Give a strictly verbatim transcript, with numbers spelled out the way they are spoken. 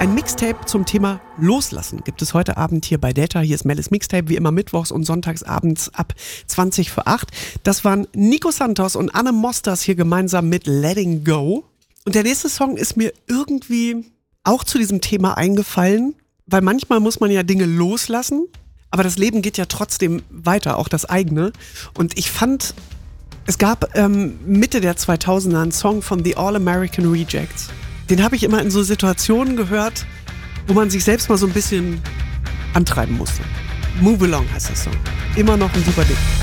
Ein Mixtape zum Thema Loslassen gibt es heute Abend hier bei Delta. Hier ist Melis Mixtape, wie immer mittwochs und sonntags abends ab zwanzig vor acht. Das waren Nico Santos und Anne Mosters hier gemeinsam mit Letting Go. Und der nächste Song ist mir irgendwie auch zu diesem Thema eingefallen, weil manchmal muss man ja Dinge loslassen, aber das Leben geht ja trotzdem weiter, auch das eigene. Und ich fand, es gab ähm, Mitte der zweitausender einen Song von The All American Rejects. Den habe ich immer in so Situationen gehört, wo man sich selbst mal so ein bisschen antreiben musste. Move Along heißt der Song. Immer noch ein super Ding.